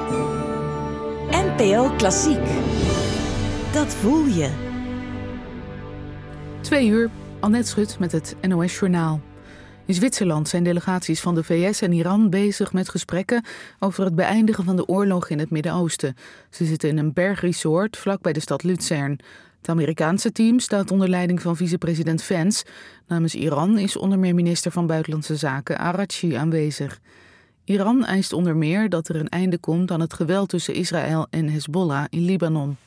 NPO Klassiek. Dat voel je. 2:00, Annette Schut met het NOS Journaal. In Zwitserland zijn delegaties van de VS en Iran bezig met gesprekken over het beëindigen van de oorlog in het Midden-Oosten. Ze zitten in een bergresort vlakbij de stad Luzern. Het Amerikaanse team staat onder leiding van vicepresident Vance. Namens Iran is onder meer minister van Buitenlandse Zaken Araghchi aanwezig. Iran eist onder meer dat er een einde komt aan het geweld tussen Israël en Hezbollah in Libanon.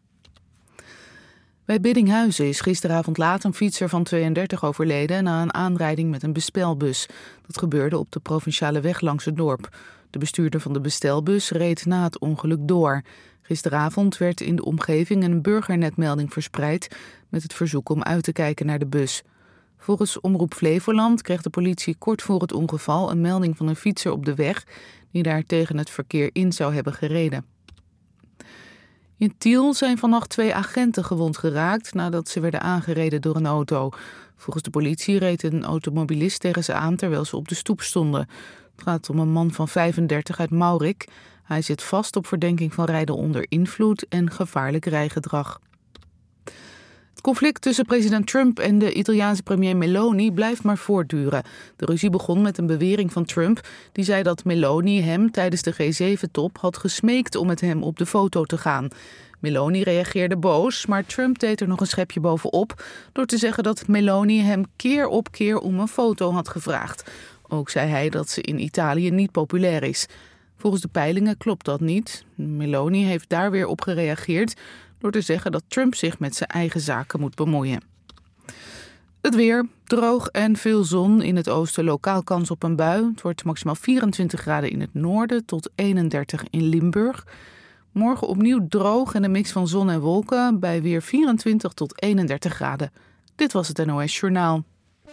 Bij Biddinghuizen is gisteravond laat een fietser van 32 overleden na een aanrijding met een bestelbus. Dat gebeurde op de provinciale weg langs het dorp. De bestuurder van de bestelbus reed na het ongeluk door. Gisteravond werd in de omgeving een burgernetmelding verspreid met het verzoek om uit te kijken naar de bus. Volgens Omroep Flevoland kreeg de politie kort voor het ongeval een melding van een fietser op de weg die daar tegen het verkeer in zou hebben gereden. In Tiel zijn vannacht 2 agenten gewond geraakt nadat ze werden aangereden door een auto. Volgens de politie reed een automobilist tegen ze aan terwijl ze op de stoep stonden. Het gaat om een man van 35 uit Maurik. Hij zit vast op verdenking van rijden onder invloed en gevaarlijk rijgedrag. Het conflict tussen president Trump en de Italiaanse premier Meloni blijft maar voortduren. De ruzie begon met een bewering van Trump. Die zei dat Meloni hem tijdens de G7-top had gesmeekt om met hem op de foto te gaan. Meloni reageerde boos, maar Trump deed er nog een schepje bovenop door te zeggen dat Meloni hem keer op keer om een foto had gevraagd. Ook zei hij dat ze in Italië niet populair is. Volgens de peilingen klopt dat niet. Meloni heeft daar weer op gereageerd door te zeggen dat Trump zich met zijn eigen zaken moet bemoeien. Het weer, droog en veel zon. In het oosten lokaal kans op een bui. Het wordt maximaal 24 graden in het noorden tot 31 in Limburg. Morgen opnieuw droog en een mix van zon en wolken bij weer 24 tot 31 graden. Dit was het NOS Journaal.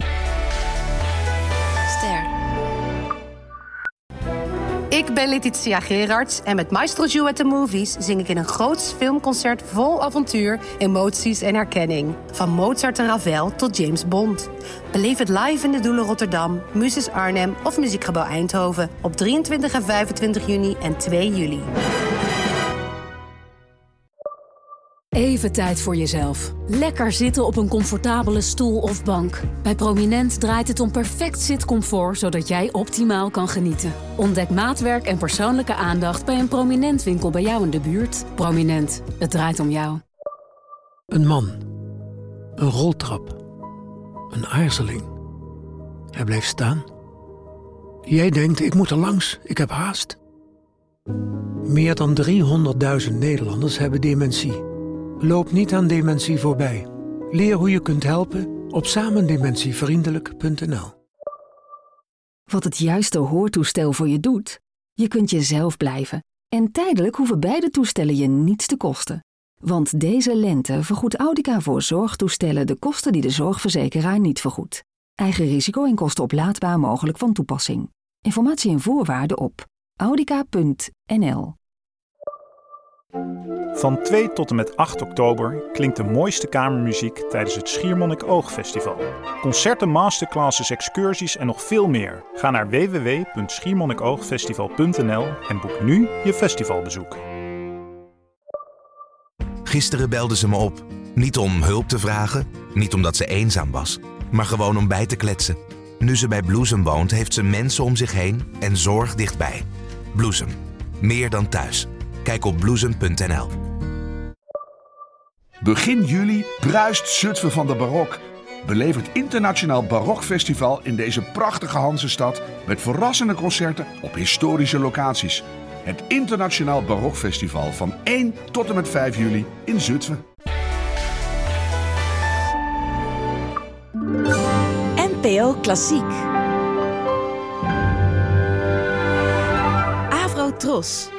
Ster. Ik ben Letitia Gerards en met Maestro Joe at the Movies zing ik in een groots filmconcert vol avontuur, emoties en herkenning. Van Mozart en Ravel tot James Bond. Beleef het live in de Doelen Rotterdam, Muses Arnhem of Muziekgebouw Eindhoven op 23 en 25 juni en 2 juli. Even tijd voor jezelf. Lekker zitten op een comfortabele stoel of bank. Bij Prominent draait het om perfect zitcomfort, zodat jij optimaal kan genieten. Ontdek maatwerk en persoonlijke aandacht bij een Prominent winkel bij jou in de buurt. Prominent, het draait om jou. Een man. Een roltrap. Een aarzeling. Hij bleef staan. Jij denkt, ik moet er langs, ik heb haast. Meer dan 300.000 Nederlanders hebben dementie. Loop niet aan dementie voorbij. Leer hoe je kunt helpen op samendementievriendelijk.nl. Wat het juiste hoortoestel voor je doet? Je kunt jezelf blijven. En tijdelijk hoeven beide toestellen je niets te kosten. Want deze lente vergoedt Audica voor zorgtoestellen de kosten die de zorgverzekeraar niet vergoedt. Eigen risico en kosten oplaadbaar mogelijk van toepassing. Informatie en voorwaarden op audica.nl. Van 2 tot en met 8 oktober klinkt de mooiste kamermuziek tijdens het Schiermonnikoog-festival. Concerten, masterclasses, excursies en nog veel meer. Ga naar www.schiermonnikoogfestival.nl en boek nu je festivalbezoek. Gisteren belde ze me op. Niet om hulp te vragen, niet omdat ze eenzaam was, maar gewoon om bij te kletsen. Nu ze bij Bloesem woont, heeft ze mensen om zich heen en zorg dichtbij. Bloesem. Meer dan thuis. Kijk op bloesem.nl. Begin juli bruist Zutphen van de barok. Beleef het Internationaal Barokfestival in deze prachtige Hansestad met verrassende concerten op historische locaties. Het Internationaal Barokfestival van 1 tot en met 5 juli in Zutphen. NPO Klassiek. Avro Tros.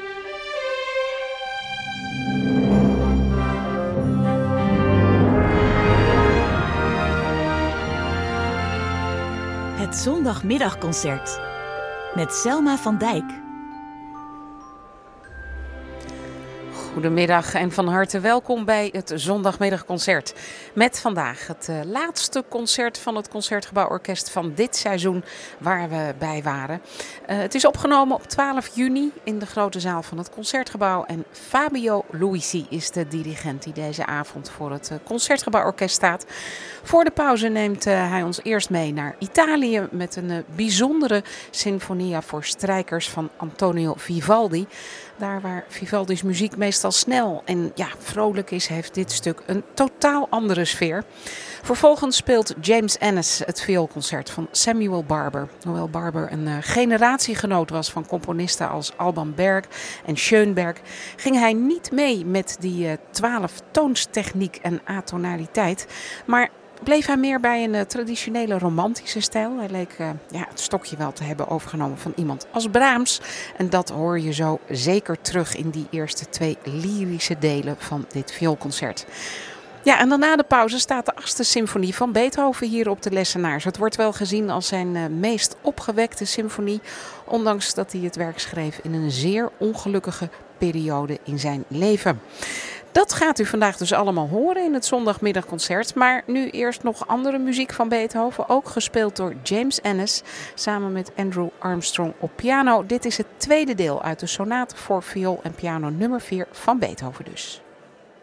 Het zondagmiddagconcert met Selma van Dijk. Goedemiddag en van harte welkom bij het zondagmiddagconcert. Met vandaag het laatste concert van het Concertgebouworkest van dit seizoen waar we bij waren. Het is opgenomen op 12 juni in de grote zaal van het Concertgebouw. En Fabio Luisi is de dirigent die deze avond voor het Concertgebouworkest staat. Voor de pauze neemt hij ons eerst mee naar Italië met een bijzondere sinfonia voor strijkers van Antonio Vivaldi. Daar waar Vivaldi's muziek meestal snel en vrolijk is, heeft dit stuk een totaal andere sfeer. Vervolgens speelt James Ennis het vioolconcert van Samuel Barber. Hoewel Barber een generatiegenoot was van componisten als Alban Berg en Schoenberg, ging hij niet mee met die 12-toonstechniek en atonaliteit, maar bleef hij meer bij een traditionele romantische stijl. Hij leek het stokje wel te hebben overgenomen van iemand als Brahms. En dat hoor je zo zeker terug in die eerste 2 lyrische delen van dit vioolconcert. Ja, en dan na de pauze staat de 8e symfonie van Beethoven hier op de lessenaars. Het wordt wel gezien als zijn meest opgewekte symfonie, ondanks dat hij het werk schreef in een zeer ongelukkige periode in zijn leven. Dat gaat u vandaag dus allemaal horen in het zondagmiddagconcert. Maar nu eerst nog andere muziek van Beethoven. Ook gespeeld door James Ennis samen met Andrew Armstrong op piano. Dit is het tweede deel uit de sonate voor viool en piano nummer 4 van Beethoven dus.